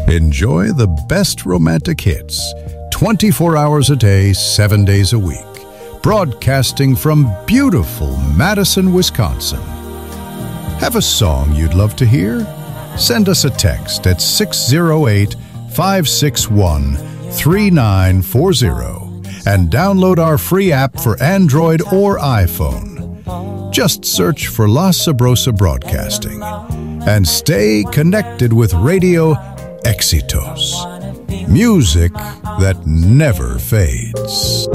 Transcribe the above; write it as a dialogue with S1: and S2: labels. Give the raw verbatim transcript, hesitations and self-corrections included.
S1: Enjoy the best romantic hits, twenty-four hours a day, seven days a week. Broadcasting from beautiful Madison, Wisconsin. Have a song you'd love to hear? Send us a text at six zero eight, five six one, three nine four zero and download our free app for Android or iPhone. Just search for La Sabrosa Broadcasting and stay connected with Radio Éxitos. Music that never fades.